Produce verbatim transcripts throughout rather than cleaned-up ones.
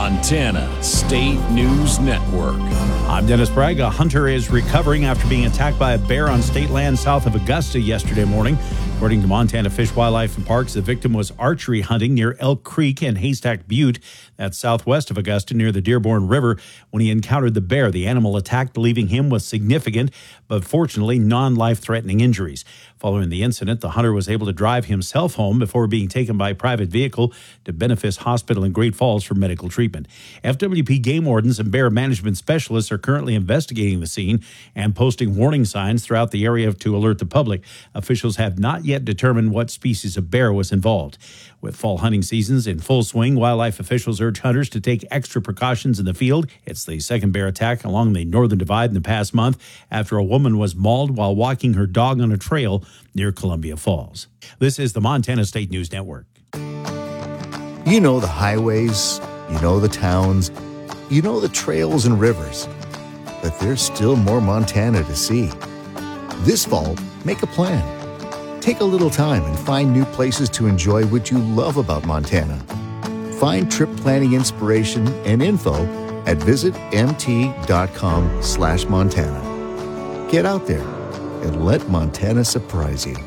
Montana State News Network. I'm Dennis Bragg. A hunter is recovering after being attacked by a bear on state land south of Augusta yesterday morning. According to Montana Fish, Wildlife and Parks, the victim was archery hunting near Elk Creek and Haystack Butte. That's southwest of Augusta near the Dearborn River when he encountered the bear. The animal attacked, leaving him with significant but fortunately non-life-threatening injuries. Following the incident, the hunter was able to drive himself home before being taken by a private vehicle to Benefice Hospital in Great Falls for medical treatment. F W P game wardens and bear management specialists are currently investigating the scene and posting warning signs throughout the area to alert the public. Officials have not yet determined what species of bear was involved. With fall hunting seasons in full swing, wildlife officials urge hunters to take extra precautions in the field. It's the second bear attack along the Northern Divide in the past month after a woman was mauled while walking her dog on a trail near Columbia Falls. This is the Montana State News Network. You know the highways, you know the towns, you know the trails and rivers. But there's still more Montana to see. This fall, make a plan. Take a little time and find new places to enjoy what you love about Montana. Find trip planning inspiration and info at visitmt.com slash Montana. Get out there and let Montana surprise you.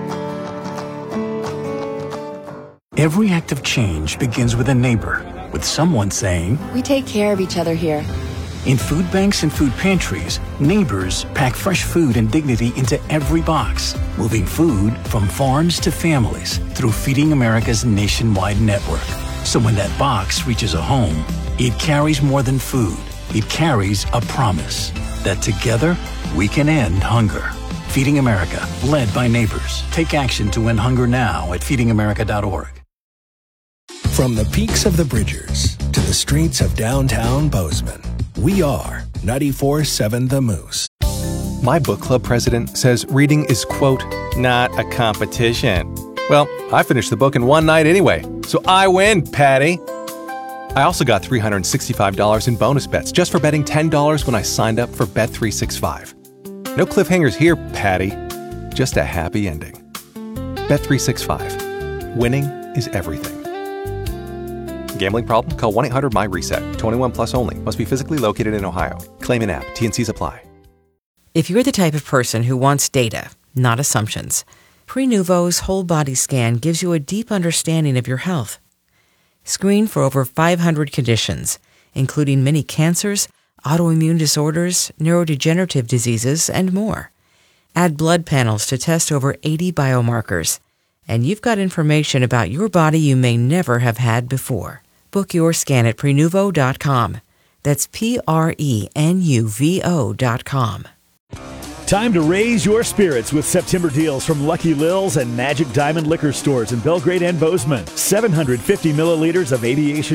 Every act of change begins with a neighbor, with someone saying, "We take care of each other here." In food banks and food pantries, neighbors pack fresh food and dignity into every box, moving food from farms to families through Feeding America's nationwide network. So when that box reaches a home, it carries more than food. It carries a promise that together we can end hunger. Feeding America, led by neighbors. Take action to end hunger now at feeding america dot org. From the peaks of the Bridgers to the streets of downtown Bozeman, we are ninety-four point seven The Moose. My book club president says reading is, quote, not a competition. Well, I finished the book in one night anyway, so I win, Patty. I also got three hundred sixty-five dollars in bonus bets just for betting ten dollars when I signed up for Bet three sixty-five. No cliffhangers here, Patty. Just a happy ending. Bet three sixty-five. Winning is everything. Gambling problem? Call one eight hundred my reset. twenty-one plus only. Must be physically located in Ohio. Claim in app. T N Cs apply. If you're the type of person who wants data, not assumptions, Prenuvo's whole body scan gives you a deep understanding of your health. Screen for over five hundred conditions, including many cancers, autoimmune disorders, neurodegenerative diseases, and more. Add blood panels to test over eighty biomarkers, and you've got information about your body you may never have had before. Book your scan at Prenuvo dot com. That's P R E N U V O dot com. Time to raise your spirits with September deals from Lucky Lil's and Magic Diamond Liquor Stores in Belgrade and Bozeman. seven hundred fifty milliliters of aviation